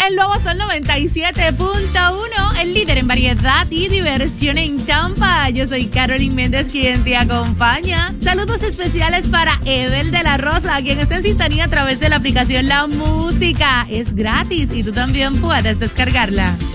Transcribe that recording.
El nuevo Sol 97.1, el líder en variedad y diversión en Tampa. Yo soy Carolyn Méndez, quien te acompaña. Saludos especiales para Edel de la Rosa, quien está en sintonía a través de la aplicación La Música. Es gratis y tú también puedes descargarla.